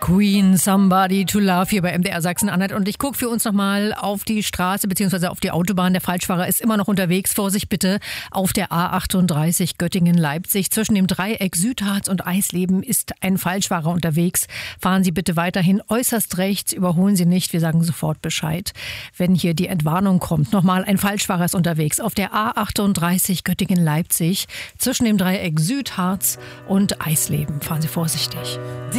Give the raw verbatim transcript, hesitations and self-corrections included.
Queen, Somebody to Love hier bei M D R Sachsen-Anhalt. Und ich gucke für uns nochmal auf die Straße bzw. auf die Autobahn. Der Falschfahrer ist immer noch unterwegs. Vorsicht bitte auf der A achtunddreißig Göttingen-Leipzig. Zwischen dem Dreieck Südharz und Eisleben ist ein Falschfahrer unterwegs. Fahren Sie bitte weiterhin äußerst rechts. Überholen Sie nicht. Wir sagen sofort Bescheid, wenn hier die Entwarnung kommt. Nochmal, ein Falschfahrer ist unterwegs auf der A achtunddreißig Göttingen-Leipzig. Zwischen dem Dreieck Südharz und Eisleben. Fahren Sie vorsichtig.